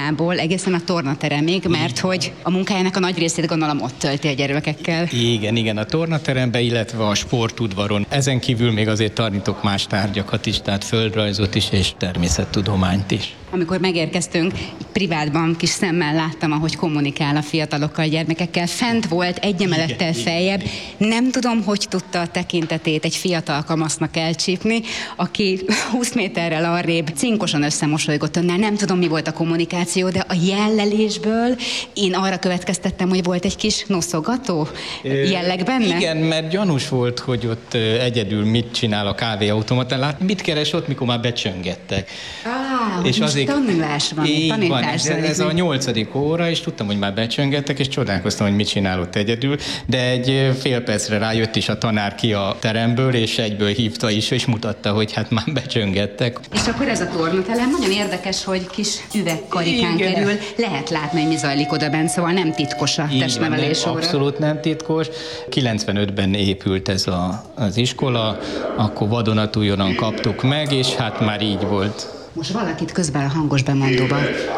iskolából egészen a tornateremig, mert hogy a munkájának a nagy részét gondolom ott tölti a gyermekekkel. Igen, a tornateremben, illetve a sportudvaron. Ezen kívül még azért tanítok más tárgyakat is, tehát földrajzot is és természettudományt is. Amikor megérkeztünk, privátban kis szemmel láttam, ahogy kommunikál a fiatalokkal, gyermekekkel. Fent volt egy emelettel feljebb. Nem tudom, hogy tudta a tekintetét egy fiatal kamasznak elcsípni, aki 20 méterrel arrébb cinkosan összemosolygott önnel. Nem tudom, mi volt a kommunikáció, de a jellelésből én arra következtettem, hogy volt egy kis noszogató jelleg benne. Igen, mert gyanús volt, hogy ott egyedül mit csinál a kávéautomatán. Lát, mit keres ott, mikor már becsöngettek. És azért tanulás van, tanítás. Ez a 8. óra, és tudtam, hogy már becsöngettek, és csodálkoztam, hogy mit csinál ott egyedül, de egy fél percre rájött is a tanár ki a teremből, és egyből hívta is, és mutatta, hogy hát már becsöngettek. És akkor ez a tornaterem nagyon érdekes, hogy kis üvegkarikán kerül. Lehet látni, hogy mi zajlik oda bent, szóval nem titkos a testnevelés óra. Abszolút nem titkos. 95-ben épült ez az iskola, akkor vadonatújonnan kaptuk meg, és hát már így volt. Most valakit közben a hangos bemondóba.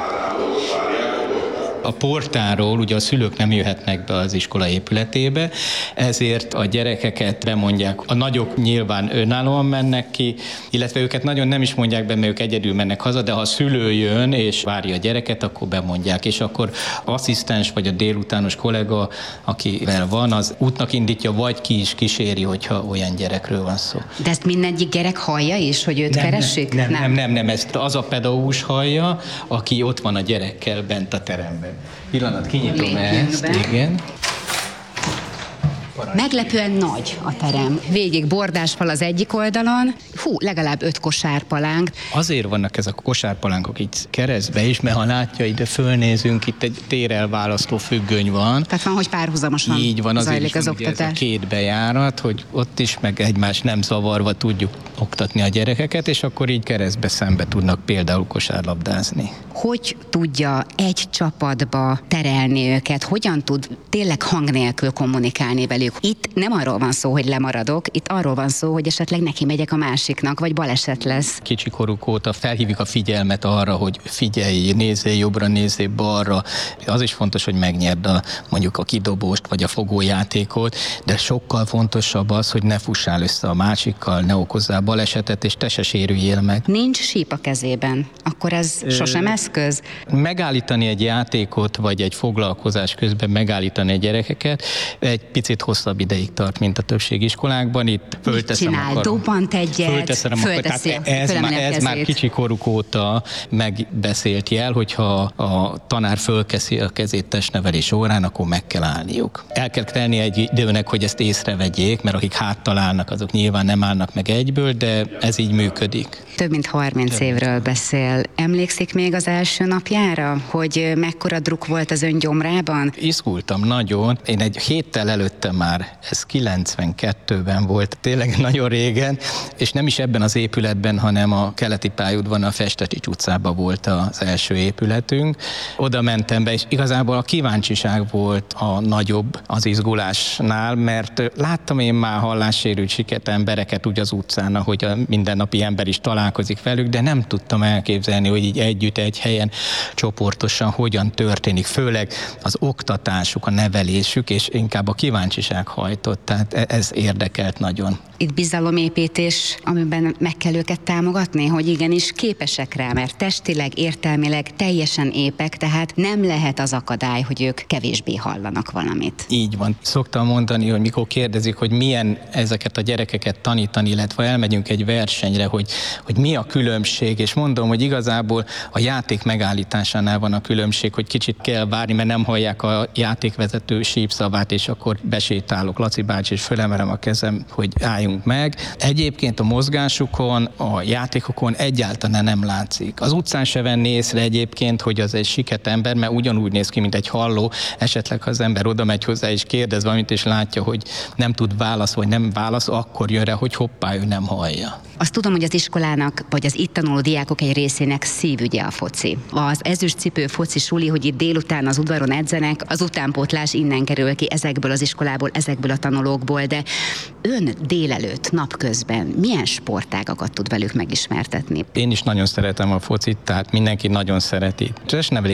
A portáról ugye a szülők nem jöhetnek be az iskola épületébe, ezért a gyerekeket bemondják. A nagyok nyilván önállóan mennek ki, illetve őket nagyon nem is mondják be, mert ők egyedül mennek haza, de ha a szülő jön és várja a gyereket, akkor bemondják, és akkor asszisztens vagy a délutános kollega, akivel van, az útnak indítja, vagy ki is kíséri, hogyha olyan gyerekről van szó. De ezt mindegyik gyerek hallja is, hogy őt keresik? Nem, ezt az a pedagógus hallja, aki ott van a gyerekkel bent a teremben. Pillanat, kinyitom ezt, igen. Meglepően nagy a terem. Végig bordásfal az egyik oldalon, legalább 5 kosárpalánk. Azért vannak ezek a kosárpalánkok így keresztbe is, mert ha látja, ide fölnézünk, itt egy térelválasztó függöny van. Tehát van, hogy párhuzamosan így van, zajlik az oktatás. Ez a 2 bejárat, hogy ott is meg egymást nem zavarva tudjuk oktatni a gyerekeket, és akkor így keresztbe szembe tudnak például kosárlabdázni. Hogy tudja egy csapatba terelni őket? Hogyan tud tényleg hang nélkül kommunikálni velük? Itt nem arról van szó, hogy lemaradok, itt arról van szó, hogy esetleg neki megyek a másiknak, vagy baleset lesz. Kicsi koruk óta felhívjuk a figyelmet arra, hogy figyelj, nézzél jobbra, nézzél balra. Az is fontos, hogy megnyerd mondjuk a kidobóst, vagy a fogójátékot, de sokkal fontosabb az, hogy ne fussál össze a másikkal, ne okozzál balesetet, és te se sérüljél meg. Nincs síp a kezében, akkor ez sosem eszköz? Megállítani egy játékot, vagy egy foglalkozás közben megállítani a gyerekeket egy picit hosszabb ideig tart, mint a többség iskolákban. Itt fölteszem a karom. Dobbant egyet, fölteszi, ez már kicsi koruk óta megbeszélt jel, hogyha a tanár fölkeszi a kezét testnevelés órán, akkor meg kell állniuk. El kell tenni egy időnek, hogy ezt észrevegyék, mert akik háttal állnak, azok nyilván nem állnak meg egyből, de ez így működik. Több mint 30 évről beszél. Emlékszik még az első napjára, hogy mekkora druk volt az ön gyomrában? Izgultam nagyon. Én egy héttel előtte már, ez 92-ben volt, tényleg nagyon régen, és nem is ebben az épületben, hanem a keleti pályaudvaron, a Festetics utcában volt az első épületünk. Oda mentem be, és igazából a kíváncsiság volt a nagyobb az izgulásnál, mert láttam én már hallássérült siket embereket úgy az utcán, ahogy a mindennapi ember is találkozik velük, de nem tudtam elképzelni, hogy így együtt, egy helyen, csoportosan hogyan történik, főleg az oktatásuk, a nevelésük, és inkább a kíváncsiság hajtott, tehát ez érdekelt nagyon. Itt bizalomépítés, amiben meg kell őket támogatni, hogy igenis képesek rá, mert testileg, értelmileg teljesen épek, tehát nem lehet az akadály, hogy ők kevésbé hallanak valamit. Így van. Szoktam mondani, hogy mikor kérdezik, hogy milyen ezeket a gyerekeket tanítani, illetve elmegyünk egy versenyre, hogy mi a különbség, és mondom, hogy igazából a játék megállításánál van a különbség, hogy kicsit kell várni, mert nem hallják a játékvezető sípszavát, és akkor besétálok, Laci bácsi, és fölemelem a kezem, hogy álljunk meg. Egyébként a mozgásukon, a játékokon egyáltalán nem látszik. Az utcán se venni észre egyébként, hogy az egy siket ember, mert ugyanúgy néz ki, mint egy halló. Esetleg, ha az ember oda megy hozzá és kérdez valamit, és látja, hogy nem tud válasz, vagy nem válasz, akkor jön rá, hogy hoppá, ő nem hallja. Azt tudom, hogy az iskolának, vagy az itt tanuló diákok egy részének szívügye a foci. Az ezüstcipő foci suli, hogy itt délután az udvaron edzenek, az utánpótlás innen kerül ki, ezekből az iskolából, ezekből a tanulókból, de ön délelőtt, napközben milyen sportágakat tud velük megismertetni? Én is nagyon szeretem a focit, tehát mindenki nagyon szereti.